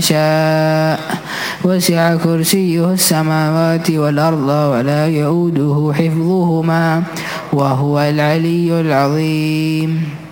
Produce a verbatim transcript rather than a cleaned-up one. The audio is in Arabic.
شاء وسع كرسيه السماوات والأرض ولا يؤوده حفظهما وهو العلي العظيم.